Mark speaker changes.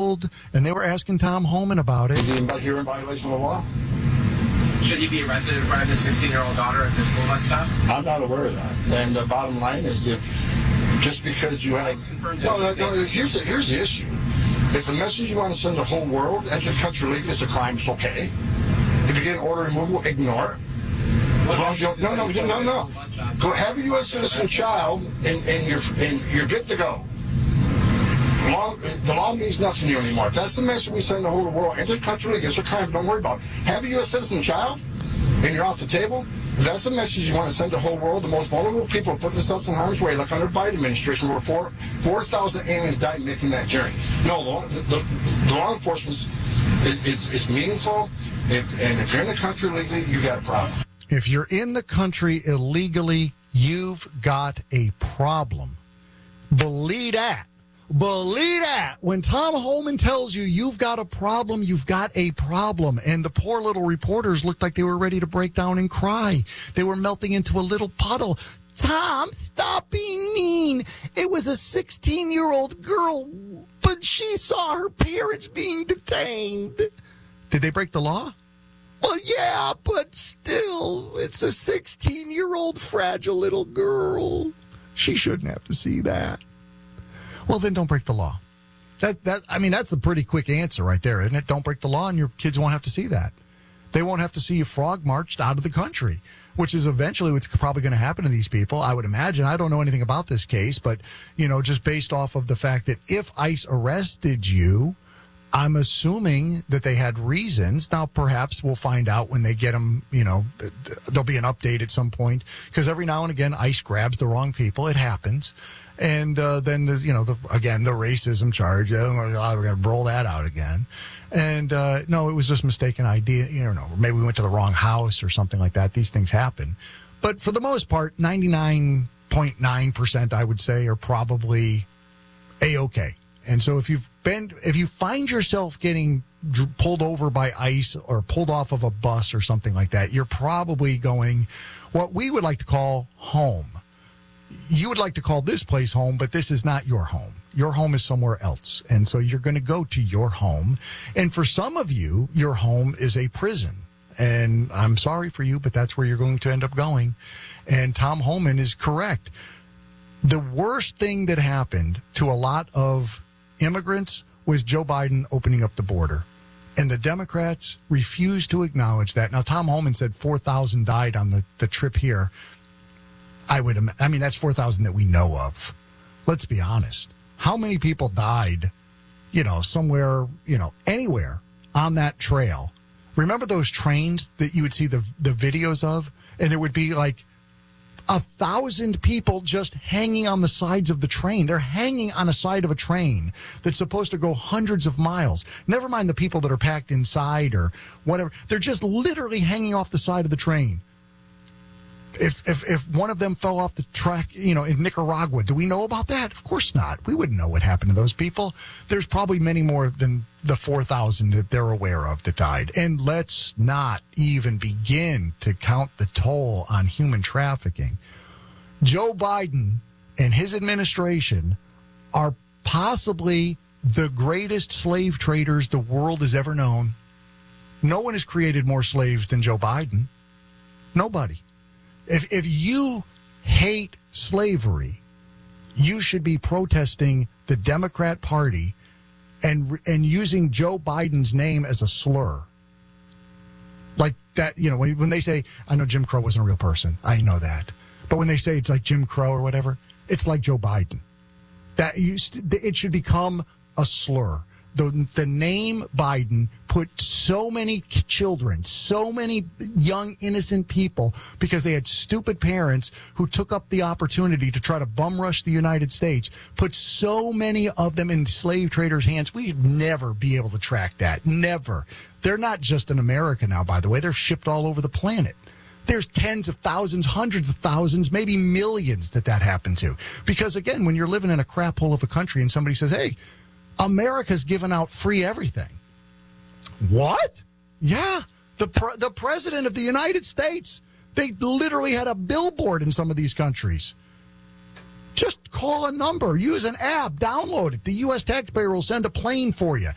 Speaker 1: killed, and they were asking Tom Homan about it.
Speaker 2: Is he here in violation of the law?
Speaker 3: Should he be arrested in front of his 16-year-old daughter at this school bus stop?
Speaker 2: I'm not aware of that. And the bottom line is, if just because you have... Here's the issue. If the message you want to send the whole world, enter the country legally, it's a crime, it's okay. If you get an order removal, ignore it. As long as you don't, no. Go have a U.S. citizen child, and you're good to go. The law means nothing to you anymore. If that's the message we send the whole world, enter the country legal, it's a crime, don't worry about it. Have a U.S. citizen child, and you're off the table. If that's the message you want to send the whole world, the most vulnerable people are putting themselves in harm's way, like under the Biden administration, where 4,000 aliens died making that journey. No, the law enforcement is meaningful, and if you're in the country legally, you got a problem.
Speaker 1: If you're in the country illegally, you've got a problem. Believe that. Believe that. When Tom Homan tells you you've got a problem, you've got a problem. And the poor little reporters looked like they were ready to break down and cry. They were melting into a little puddle. Tom, stop being mean. It was a 16-year-old girl, but she saw her parents being detained. Did they break the law? Well, yeah, but still, it's a 16-year-old fragile little girl. She shouldn't have to see that. Well, then don't break the law. That's a pretty quick answer right there, isn't it? Don't break the law and your kids won't have to see that. They won't have to see you frog marched out of the country, which is eventually what's probably going to happen to these people, I would imagine. I don't know anything about this case, but, just based off of the fact that if ICE arrested you, I'm assuming that they had reasons. Now, perhaps we'll find out when they get them, there'll be an update at some point, because every now and again, ICE grabs the wrong people. It happens. And then, there's, the racism charge. Oh, my God, we're going to roll that out again. And no, it was just mistaken ID. Maybe we went to the wrong house or something like that. These things happen. But for the most part, 99.9%, I would say, are probably A-okay. And so if you find yourself getting pulled over by ICE or pulled off of a bus or something like that, you're probably going what we would like to call home. You would like to call this place home, but this is not your home. Your home is somewhere else. And so you're going to go to your home. And for some of you, your home is a prison. And I'm sorry for you, but that's where you're going to end up going. And Tom Homan is correct. The worst thing that happened to a lot of immigrants was Joe Biden opening up the border. And the Democrats refused to acknowledge that. Now, Tom Homan said 4,000 died on the trip here. That's 4,000 that we know of. Let's be honest. How many people died, somewhere, anywhere on that trail? Remember those trains that you would see the videos of? And it would be like 1,000 people just hanging on the sides of the train. They're hanging on a side of a train that's supposed to go hundreds of miles. Never mind the people that are packed inside or whatever. They're just literally hanging off the side of the train. If one of them fell off the track, in Nicaragua, do we know about that? Of course not. We wouldn't know what happened to those people. There's probably many more than the 4,000 that they're aware of that died. And let's not even begin to count the toll on human trafficking. Joe Biden and his administration are possibly the greatest slave traders the world has ever known. No one has created more slaves than Joe Biden. Nobody. If you hate slavery, you should be protesting the Democrat Party and using Joe Biden's name as a slur. Like that, when they say, I know Jim Crow wasn't a real person. I know that. But when they say it's like Jim Crow or whatever, it's like Joe Biden. It should become a slur. The name Biden put so many children, so many young, innocent people, because they had stupid parents who took up the opportunity to try to bum rush the United States, put so many of them in slave traders' hands. We'd never be able to track that. Never. They're not just in America now, by the way. They're shipped all over the planet. There's tens of thousands, hundreds of thousands, maybe millions that happened to. Because, again, when you're living in a crap hole of a country and somebody says, hey, America's given out free everything. What? Yeah. The president of the United States, they literally had a billboard in some of these countries. Just call a number, use an app, download it. The U.S. taxpayer will send a plane for you.